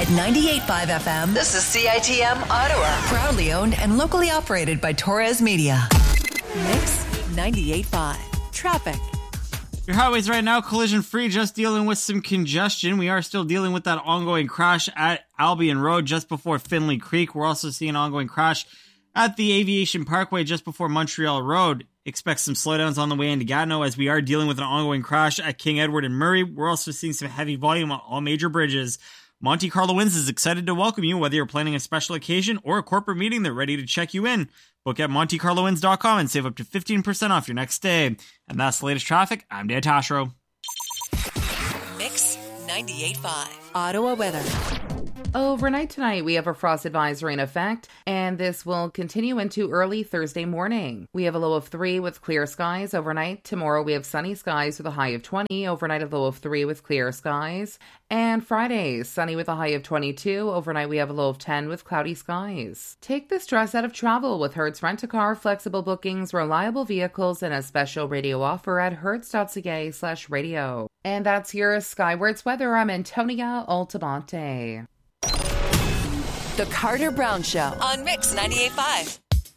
At 98.5 FM, this is CITM Ottawa. Proudly owned and locally operated by Torres Media. Mix 98.5. Traffic. Your highways right now, collision free, just dealing with some congestion. We are still dealing with that ongoing crash at Albion Road just before Finley Creek. We're also seeing an ongoing crash at the Aviation Parkway just before Montreal Road. Expect some slowdowns on the way into Gatineau as we are dealing with an ongoing crash at King Edward and Murray. We're also seeing some heavy volume on all major bridges. Monte Carlo Winds is excited to welcome you, whether you're planning a special occasion or a corporate meeting. They're ready to check you in. Book at MonteCarloWinds.com and save up to 15% off your next stay. And that's the latest traffic. I'm Dan Tashro. Mix 98.5. Ottawa weather. Overnight tonight, we have a frost advisory in effect, and this will continue into early Thursday morning. We have a low of 3 with clear skies overnight. Tomorrow, we have sunny skies with a high of 20. Overnight, a low of 3 with clear skies. And Friday, sunny with a high of 22. Overnight, we have a low of 10 with cloudy skies. Take the stress out of travel with Hertz Rent-A-Car, flexible bookings, reliable vehicles, and a special radio offer at hertz.ca/radio. And that's your Skywards weather. I'm Antonia Altamonte. The Carter Brown Show on Mix 98.5.